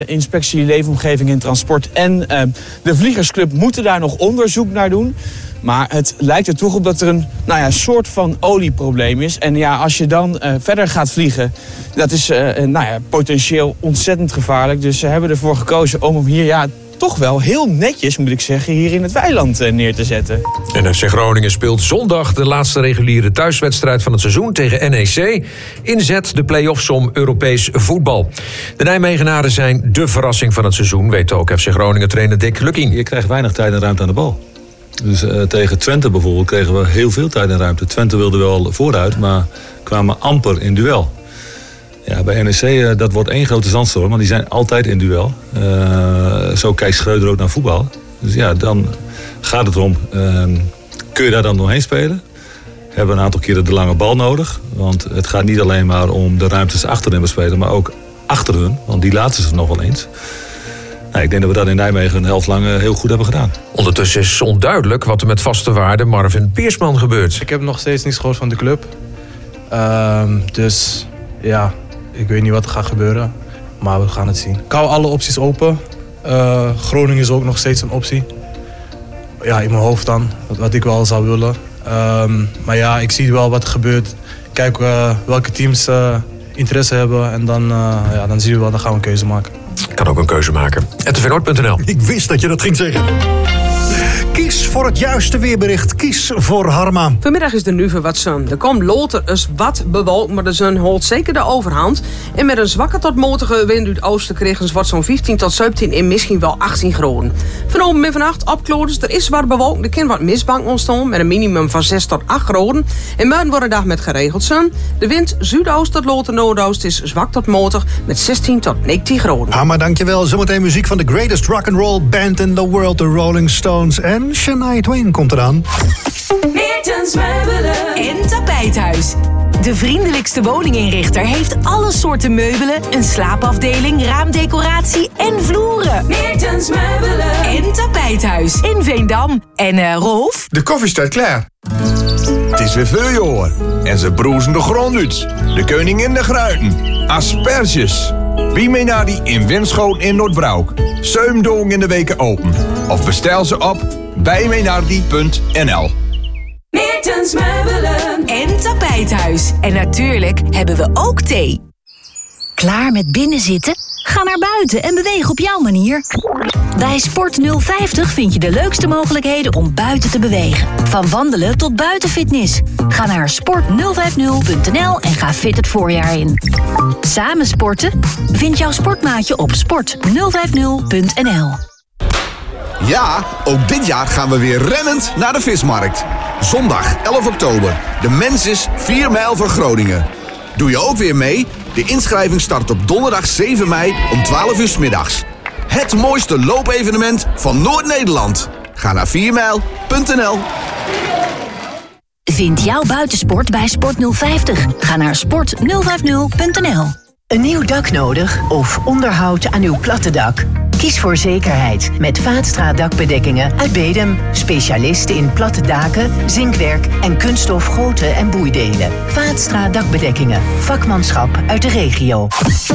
De inspectie Leefomgeving en Transport en de Vliegersclub moeten daar nog onderzoek naar doen. Maar het lijkt er toch op dat er een soort van olieprobleem is. En ja, als je dan verder gaat vliegen, dat is potentieel ontzettend gevaarlijk. Dus ze hebben ervoor gekozen om hem hier toch wel heel netjes, moet ik zeggen, hier in het weiland neer te zetten. En FC Groningen speelt zondag de laatste reguliere thuiswedstrijd van het seizoen tegen NEC. Inzet de play-offs om Europees voetbal. De Nijmegenaren zijn de verrassing van het seizoen, weet ook FC Groningen-trainer Dick Lukien. Je krijgt weinig tijd en ruimte aan de bal. Dus tegen Twente bijvoorbeeld kregen we heel veel tijd en ruimte. Twente wilde wel vooruit, maar kwamen amper in duel. Ja, bij NEC, dat wordt één grote zandstorm, want die zijn altijd in duel. Zo kijkt Schreuder ook naar voetbal. Dus ja, dan gaat het erom, kun je daar dan doorheen spelen? Hebben we een aantal keren de lange bal nodig. Want het gaat niet alleen maar om de ruimtes achterin bespelen, maar ook achter hun. Want die laten ze nog wel eens. Nou, ik denk dat we dat in Nijmegen een helft lang heel goed hebben gedaan. Ondertussen is onduidelijk wat er met vaste waarde Marvin Piersman gebeurt. Ik heb nog steeds niets gehoord van de club. Dus ja, ik weet niet wat er gaat gebeuren. Maar we gaan het zien. Ik hou alle opties open. Groningen is ook nog steeds een optie. Ja, in mijn hoofd dan. Wat ik wel zou willen. Maar ja, ik zie wel wat er gebeurt. Kijk welke teams interesse hebben. En dan zien we wel, dan gaan we een keuze maken. Kan ook een keuze maken. @tvnoord.nl. Ik wist dat je dat ging zeggen. Kies voor het juiste weerbericht. Kies voor Harma. Vanmiddag is er nu wat zon. Er komt later eens wat bewolkt, maar de zon houdt zeker de overhand. En met een zwakke tot matige wind uit oosten kregens wordt zo'n 15 tot 17 en misschien wel 18 graden. Vanavond en vannacht opkloders. Er is wat bewolkt. Er kan wat mistbank ontstaan met een minimum van 6 tot 8 graden. En morgen wordt een dag met geregeld zon. De wind zuidoost tot later noordoost is zwak tot matig met 16 tot 19 graden. Harma, dankjewel. Zometeen muziek van de greatest rock'n'roll band in the world, de Rolling Stones. En Shania Twain komt eraan. Meertens Meubelen en Tapijthuis. De vriendelijkste woninginrichter heeft alle soorten meubelen, een slaapafdeling, raamdecoratie en vloeren. Meertens Meubelen en Tapijthuis in Veendam. En Rolf? De koffie staat klaar. Het is weer voorjaar en ze broezen de grond uit. De koningin de gruiten. Asperges. Wie mee naar die in Winschoten in Noordbroek. 7 dagen in de weken open. Of bestel ze op bijmeenaardie.nl. Meertens Meubelen en Tapijthuis. En natuurlijk hebben we ook thee. Klaar met binnenzitten? Ga naar buiten en beweeg op jouw manier. Bij Sport 050 vind je de leukste mogelijkheden om buiten te bewegen. Van wandelen tot buitenfitness. Ga naar sport050.nl en ga fit het voorjaar in. Samen sporten? Vind jouw sportmaatje op sport050.nl. Ja, ook dit jaar gaan we weer rennend naar de vismarkt. Zondag 11 oktober. De Mensis 4 mijl van Groningen. Doe je ook weer mee? De inschrijving start op donderdag 7 mei om 12 uur 's middags. Het mooiste loopevenement van Noord-Nederland. Ga naar 4mijl.nl. Vind jouw buitensport bij Sport 050. Ga naar sport050.nl. Een nieuw dak nodig of onderhoud aan uw platte dak? Kies voor zekerheid met Vaatstra dakbedekkingen uit Bedum. Specialisten in platte daken, zinkwerk en kunststof goten en boeidelen. Vaatstra dakbedekkingen. Vakmanschap uit de regio.